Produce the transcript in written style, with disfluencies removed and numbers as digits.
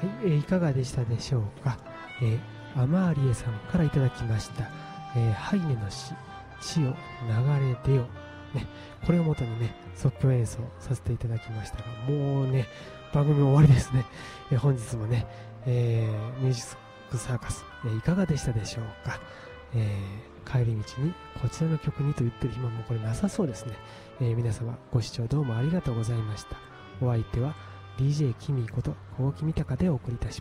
はい、いかがでしたでしょうか。アマーリエさんからいただきました、ハイネの詩、地よ流れ出よ、ね、これをもとにね、即興演奏させていただきましたが、もうね、番組終わりですね。本日もね、ミュージックサーカス、いかがでしたでしょうか。帰り道にこちらの曲にと言ってる暇もこれなさそうですね。皆様ご視聴どうもありがとうございました。お相手は DJ キミこと大木みたかでお送りいたしました。